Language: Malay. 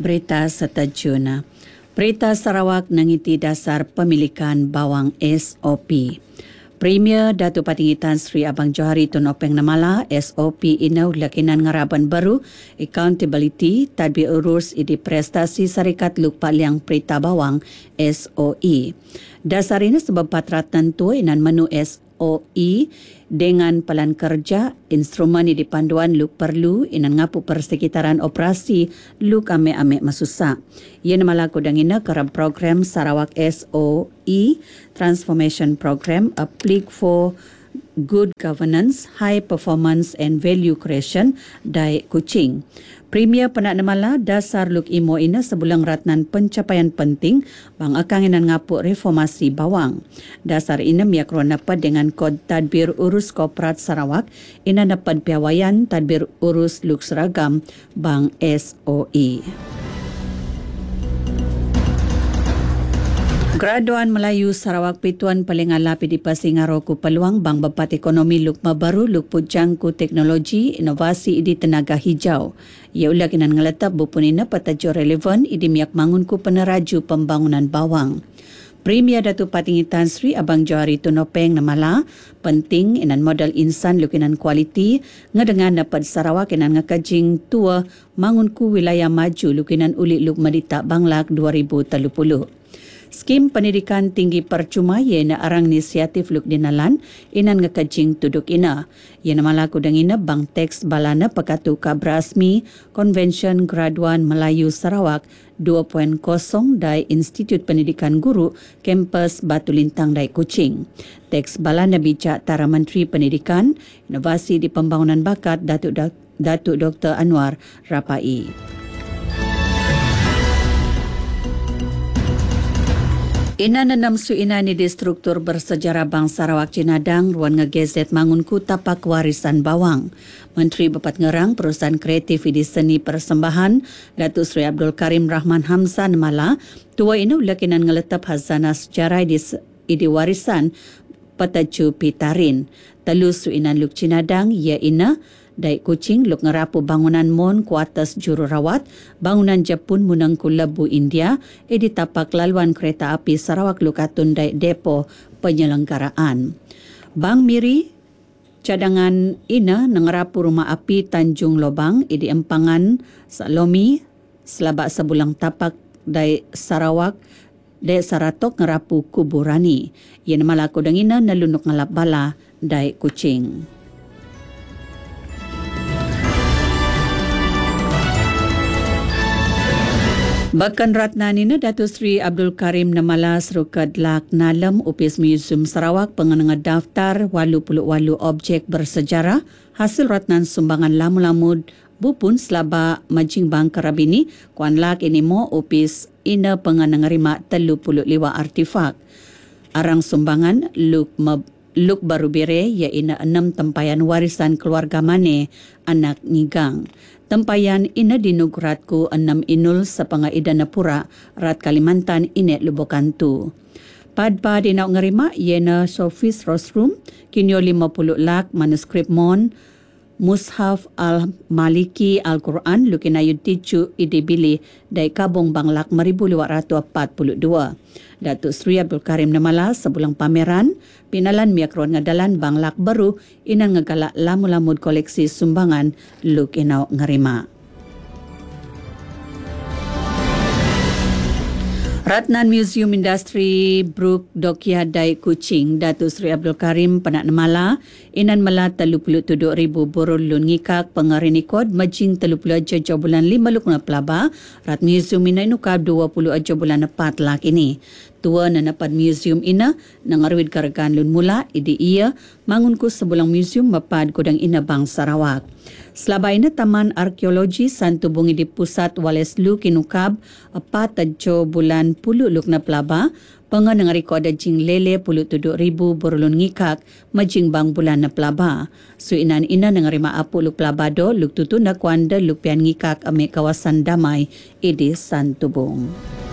berita setajuna. Berita Sarawak nangiti dasar pemilikan bawang SOP. Premier Datuk Patinggi Tan Sri Abang Johari Tun Openg Namala SOP inau lakinan ngaraban baru accountability tadbir urus idi prestasi Syarikat Luk Paliang Perita Bawang SOE. Dasar ini sebab patratan tu inan menu SOE dengan pelan kerja instrumen di panduan luk perlu inan ngapu persekitaran operasi luk ame-ame masusa. Ia namalaku dangina kerap program Sarawak SOE Transformation Program Apply for Good Governance, High Performance and Value Creation Dai Kuching. Premier Penak Namala dasar luk imo ina sebulang ratnan pencapaian penting bang akanginan ngapuk reformasi bawang. Dasar ina miak ronapa dengan kod tadbir urus korporat Sarawak ina dapat piawayan tadbir urus luk seragam bang SOE. Graduan Melayu Sarawak Pituan paling alapi di Pasingaro ku peluang bang bepat ekonomi lukma baru luk pujangku teknologi inovasi idi tenaga hijau. Ia ulah kinan ngeletap bupunina petajo relevan idi miak mangun ku peneraju pembangunan bawang. Premier Datuk Patinggi Tan Sri Abang Johari Tun Openg Namala penting inan modal insan lukinan kualiti ngedengan dapat Sarawak inan ngekajing tua mangun ku wilayah maju lukinan ulik luk medita Banglak 2030. Skim pendidikan tinggi percuma iana arang inisiatif luk dinalan inan ngekajing tuduk ina. Iana malaku dangina bang teks balana pekatu kabrasmi Konvensyen Graduan Melayu Sarawak 2.0 dai Institut Pendidikan Guru Kampus Batu Lintang dai Kuching. Teks balana bijak Tara Menteri Pendidikan, Inovasi di Pembangunan Bakat Datuk Dr. Anwar Rapai. Ina nanam su ina ni di struktur bersejarah Bang Sarawak Cinadang ruan ngegezet mangunku tapak warisan bawang. Menteri Bapat Ngerang Perusahaan Kreatif di Seni Persembahan Datuk Seri Abdul Karim Rahman Hamzah Mala tua ina ulakinan ngeletap hazanah sejarah di warisan Petaju Pitarin. Telu su ina luk Cinadang ia ina Dai Kuching luk ngerapu bangunan Mon Kuartas Jururawat, bangunan Jepun Munangku Lebu India, di tapak laluan kereta api Sarawak Lukatun Dai Depo Penyelenggaraan. Bang Miri, cadangan ina ngerapu rumah api Tanjung Lobang, di Empangan Salomi, selabak sebulang tapak Dai Sarawak, Dai Saratok ngerapu Kuburani. Ia namalaku dangina nalunuk ngalap bala Dai Kuching. Bahkan Ratnanina Datuk Seri Abdul Karim Namala Serukad Lak Nalam Upis Museum Sarawak pengenenga daftar 88 objek bersejarah hasil ratnan sumbangan lamu-lamu bupun selaba majing bang Karabini kuan lak ini mo upis ina pengenenga rima 35 artifak. Arang sumbangan Luk Baru Bere iaina 6 tempayan warisan keluarga Mane anak Nigang. Tempayan ina dinugratku 6 inul sepanga Idanapura, Rat Kalimantan inet Lubokantu. Padpa dinau ngerima iena Sofis Rosrum, kinyo 50 lak manuskrip Mon, Mushaf Al-Maliki Al-Quran, lukinayud ticu idibili dai kabong Banglak 1242. Datuk Seri Abdul Karim Namala sebulang pameran, pinalan miakron ngadalan Banglak baru inan ngegalak lamu-lamud koleksi sumbangan luk inau ngerima. Ratnan Museum Industri Brook Dokia Dai Kuching, Datuk Seri Abdul Karim Penak Namala, inan mala 37,000 borol lun ngikak pengarinikod majing 30 aja bulan 5 luk na pelaba, Rat Museum ina inukab 20 aja bulan 4 lak ini. Tua na napad museum ina nangarwid karagan lun mula idi iya mangunku sebulang museum mapad kodang ina bang Sarawak. Selaba ina Taman Arkeologi Santubungi di Pusat Wales Lu kinukab 4 bulan 10 luk na pelaba penganangariko ada jing lele 17,000 borolon ngikak majing bang bulan na pelaba. Suinan ina nangarima apu luk pelaba do luk tutu na kuanda luk pian ngikak ame kawasan damai idi Santubung.